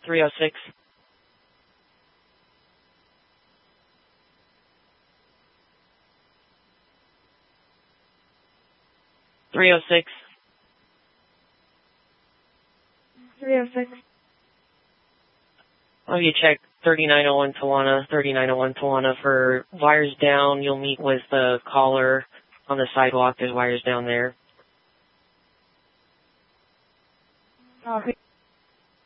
306. 306. 306. I'll have you check 3901 Tawana, 3901 Tawana for wires down. You'll meet with the caller on the sidewalk. There's wires down there. Okay.